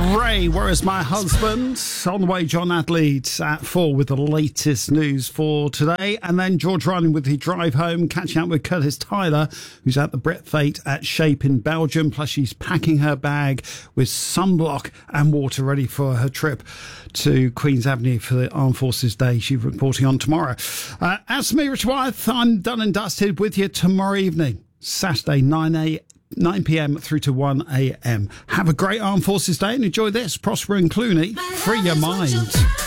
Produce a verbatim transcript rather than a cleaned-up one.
Ray, Where Is My Husband? On the way, John Adleed at four with the latest news for today. And then George Ryan with the drive home, catching up with Curtis Tyler, who's at the Brit Fate at Shape in Belgium. Plus, she's packing her bag with sunblock and water ready for her trip to Queen's Avenue for the Armed Forces Day. She's reporting on tomorrow. Uh, as for me, Richard Wyeth, I'm done and dusted with you tomorrow evening, Saturday, nine a.m. nine p.m. through to one a.m. Have a great Armed Forces Day and enjoy this. Prosper and Clooney, free your mind.